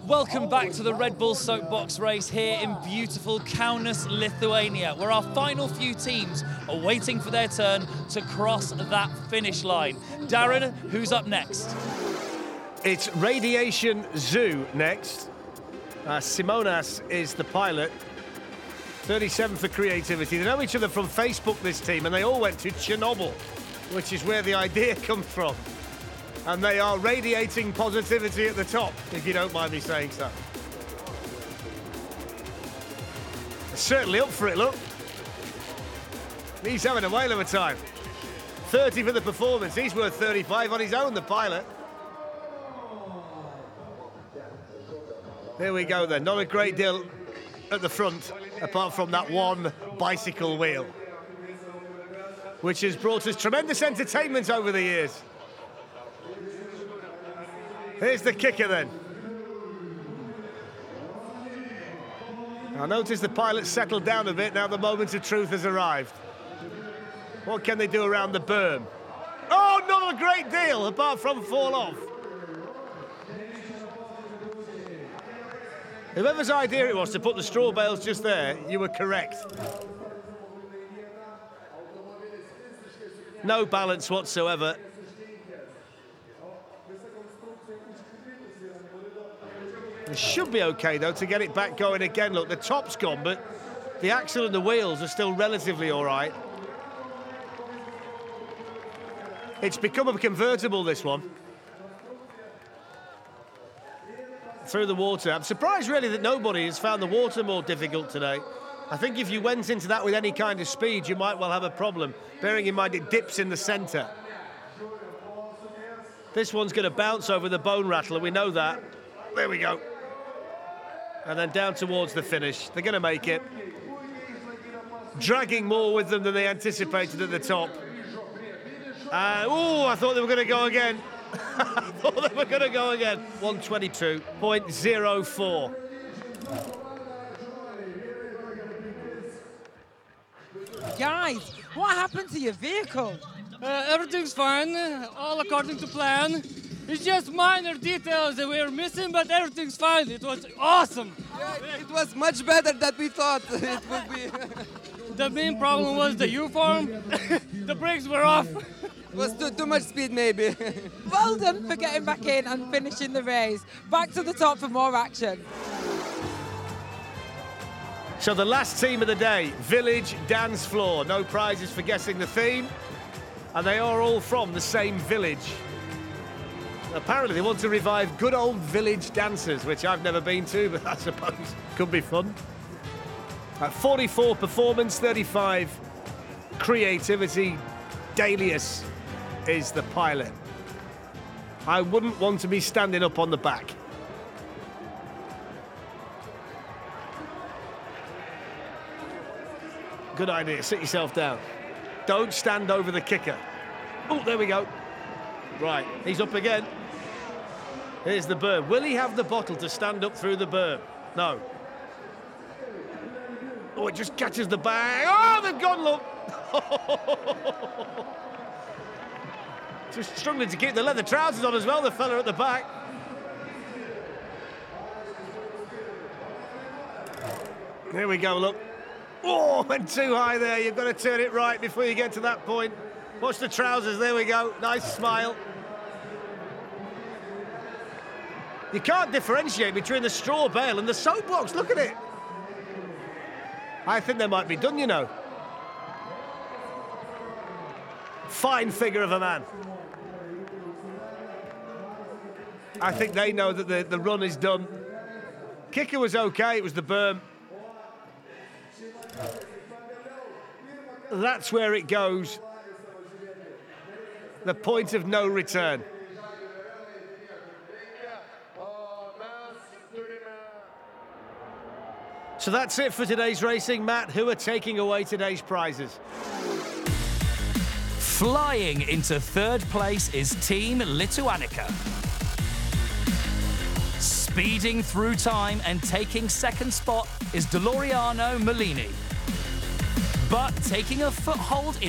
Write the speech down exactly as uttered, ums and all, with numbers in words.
Welcome back to the Red Bull Soapbox race here in beautiful Kaunas, Lithuania, where our final few teams are waiting for their turn to cross that finish line. Darren, who's up next? It's Radiation Zoo next. Uh, Simonas is the pilot. thirty-seven for creativity. They know each other from Facebook, this team, and they all went to Chernobyl, which is where the idea comes from. And they are radiating positivity at the top, if you don't mind me saying so. They're certainly up for it, look. He's having a whale of a time. thirty for the performance. He's worth thirty-five on his own, the pilot. There we go then. Not a great deal at the front, apart from that one bicycle wheel, which has brought us tremendous entertainment over the years. Here's the kicker then. I notice the pilot's settled down a bit now the moment of truth has arrived. What can they do around the berm? Oh, not a great deal, apart from fall off. Whoever's idea it was to put the straw bales just there, you were correct. No balance whatsoever. It should be okay, though, to get it back going again. Look, the top's gone, but the axle and the wheels are still relatively all right. It's become a convertible, this one. Through the water. I'm surprised, really, that nobody has found the water more difficult today. I think if you went into that with any kind of speed, you might well have a problem, bearing in mind it dips in the centre. This one's going to bounce over the bone rattler, we know that. There we go. And then down towards the finish. They're going to make it. Dragging more with them than they anticipated at the top. Uh, oh, I thought they were going to go again. I thought they were going to go again. one twenty-two point oh four. Guys, what happened to your vehicle? Uh, everything's fine, all according to plan. It's just minor details that we were missing, but everything's fine. It was awesome. Yeah, it was much better than we thought it would be. The main problem was the U-form. The brakes were off. It was too, too much speed, maybe. Well done for getting back in and finishing the race. Back to the top for more action. So the last team of the day, Village Dance Floor. No prizes for guessing the theme. And they are all from the same village. Apparently they want to revive good old village dances, which I've never been to, but I suppose could be fun. At forty-four performance, thirty-five creativity. Dalius is the pilot. I wouldn't want to be standing up on the back. Good idea, sit yourself down. Don't stand over the kicker. Oh, there we go. Right, he's up again. Here's the berm. Will he have the bottle to stand up through the berm? No. Oh, it just catches the bag. Oh, they've gone, look. Just struggling to keep the leather trousers on as well, the fella at the back. There we go, look. Oh, went too high there. You've got to turn it right before you get to that point. Watch the trousers, there we go. Nice smile. You can't differentiate between the straw bale and the soapbox. Look at it. I think they might be done, you know. Fine figure of a man. I think they know that the, the run is done. Kicker was okay, it was the berm. That's where it goes. The point of no return. So that's it for today's racing. Matt, who are taking away today's prizes? Flying into third place is Team Lituanica. Speeding through time and taking second spot is Deloriano Molini. But taking a foothold in